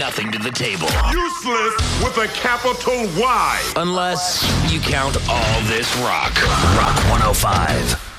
nothing to the table. Useless with a capital Y. Unless you count all this rock. Rock 105.